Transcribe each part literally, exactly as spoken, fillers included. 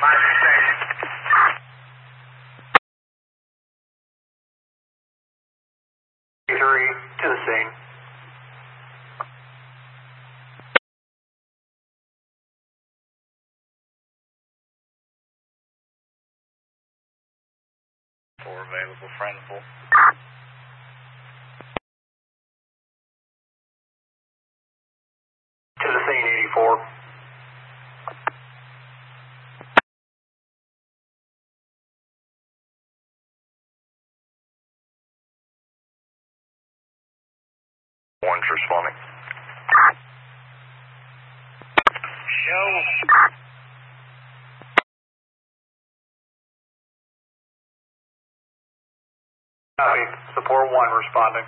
Three to the scene. Four available, friendable. To the scene, eighty-four. One's responding. Show. Copy. Support one responding.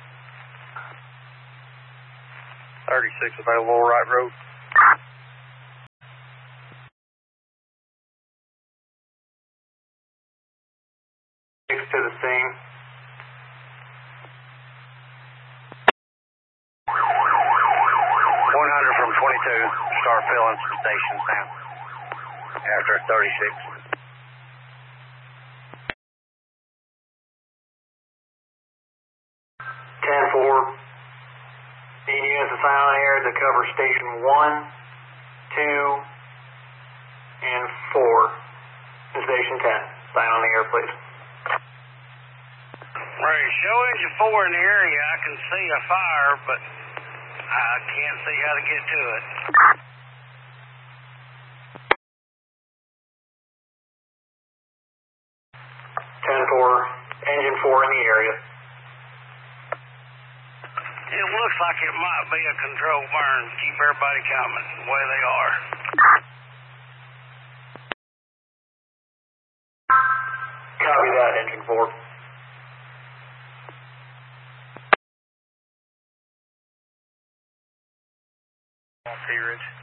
thirty-six available, right road. Six to the scene. one hundred from twenty-two. Start filling some stations now. After thirty-six. ten four. Need units assigned on air to cover station one, two, and four. And station ten. Sign on the air, please. Right, show engine four in the area. I can see a fire, but I can't see how to get to it. ten four. Engine four in the area. It looks like it might be a controlled burn. Keep everybody coming the way they are. Copy that, engine four. Sea Ridge.